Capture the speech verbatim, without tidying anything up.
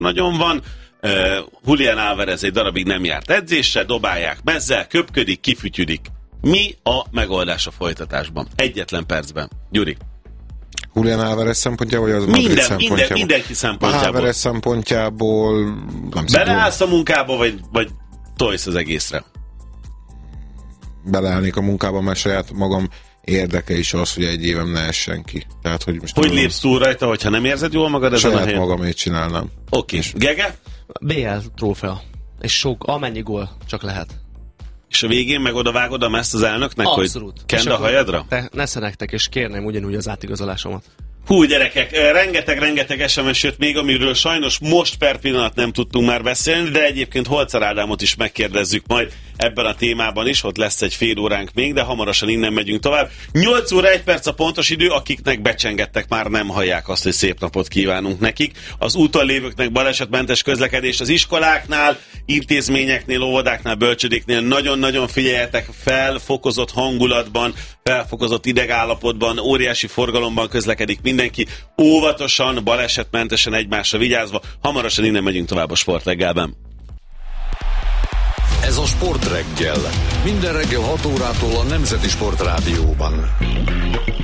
nagyon van. Uh, Julián Álvarez egy darabig nem járt edzésre, dobálják mezzel, köpködik, kifütyüdik. Mi a megoldás a folytatásban? Egyetlen percben. Gyuri. Julián Álvarez szempontjából, vagy az Madrid Minden, szempontjából? minden, mindenki szempontjából. Álvarez szempontjából... Beleállsz a munkába, vagy, vagy tojsz az egészre? Beleállnék a munkába, mert saját magam érdeke is az, hogy egy évem ne essen ki. Tehát, hogy most hogy lépsz túl rajta, hogyha nem érzed jól magad ezen a helyen? Saját magamét csinálnám. Oké. Okay. Gege? bé el trófea. És sok, amennyi gól csak lehet. És a végén meg oda vágod a mezt az elnöknek, abszolút. Hogy kend a hajadra? Te neszenektek, és kérném ugyanúgy az átigazolásomat. Hú, gyerekek, rengeteg-rengeteg es em es jött még, amiről sajnos most per pillanat nem tudtunk már beszélni, de egyébként Holzer Ádámot is megkérdezzük majd ebben a témában is, ott lesz egy fél óránk még, de hamarosan innen megyünk tovább. nyolc óra egy perc a pontos idő, akiknek becsengettek, már nem hallják azt, hogy szép napot kívánunk nekik. Az úton lévőknek balesetmentes közlekedés az iskoláknál, intézményeknél, óvodáknál, bölcsödéknél nagyon-nagyon figyeljetek fel, fokozott hangulatban, felfokozott idegállapotban, óriási forgalomban közlekedik mindenki, óvatosan, balesetmentesen, egymásra vigyázva. Hamarosan innen megyünk tovább a Sportreggelben. Ez a Sportreggel. Minden reggel hat órától a Nemzeti Sportrádióban.